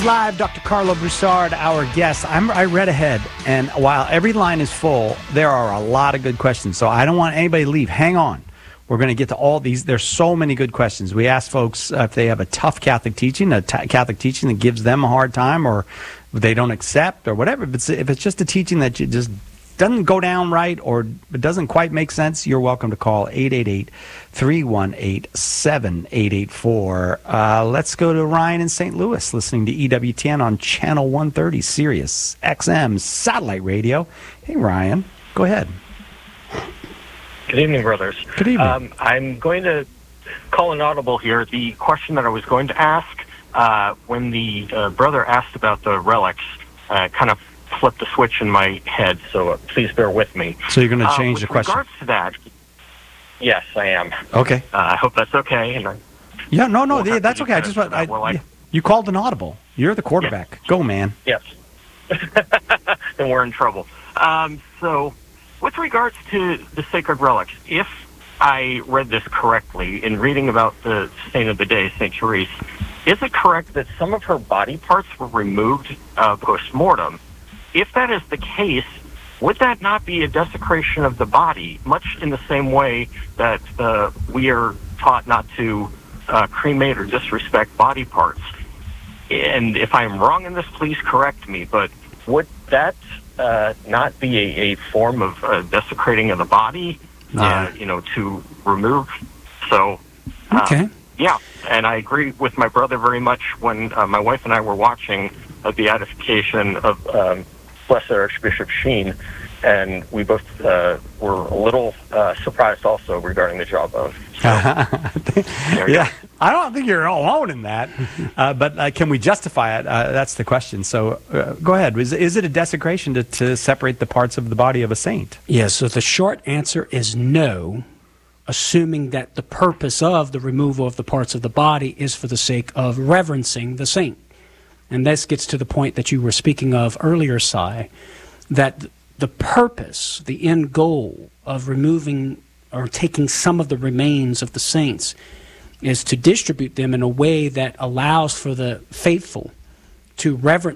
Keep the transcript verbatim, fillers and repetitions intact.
Live, Doctor Carlo Broussard, our guest. I'm, I read ahead, and while every line is full, there are a lot of good questions. So I don't want anybody to leave. Hang on. We're going to get to all these. There's so many good questions. We asked folks uh, if they have a tough Catholic teaching, a t- Catholic teaching that gives them a hard time, or they don't accept, or whatever. If it's, if it's just a teaching that you just doesn't go down right or it doesn't quite make sense, you're welcome to call eight eight eight, three one eight, seven eight eight four. Uh, let's go to Ryan in Saint Louis, listening to E W T N on Channel one thirty, Sirius X M Satellite Radio. Hey, Ryan, go ahead. Good evening, brothers. Good evening. Um, I'm going to call an audible here. The question that I was going to ask, uh, when the uh, brother asked about the relics, uh, kind of flipped a switch in my head, so uh, please bear with me. So you're going to change uh, the question? With regards to that, yes, I am. Okay. Uh, I hope that's okay. And I yeah, no, no, we'll yeah, that's okay. I just want, I, I, yeah, you called an audible. You're the quarterback. Yes. Go, man. Yes. Then we're in trouble. Um, so, with regards to the sacred relics, if I read this correctly in reading about the saint of the day, Saint Therese, is it correct that some of her body parts were removed uh, post-mortem? If that is the case, would that not be a desecration of the body, much in the same way that uh, we are taught not to uh, cremate or disrespect body parts? And if I'm wrong in this, please correct me, but would that uh, not be a, a form of uh, desecrating of the body, yeah. uh, you know, to remove? So, uh, okay. Yeah, and I agree with my brother very much when uh, my wife and I were watching uh, the beatification of um, Blessed Archbishop Sheen, and we both uh, were a little uh, surprised also regarding the jawbone. So, yeah, I don't think you're alone in that, uh, but uh, can we justify it? Uh, that's the question. So uh, go ahead. Is, is it a desecration to, to separate the parts of the body of a saint? Yeah, so the short answer is no, assuming that the purpose of the removal of the parts of the body is for the sake of reverencing the saint. And this gets to the point that you were speaking of earlier, Si, that the purpose, the end goal of removing or taking some of the remains of the saints is to distribute them in a way that allows for the faithful to reverence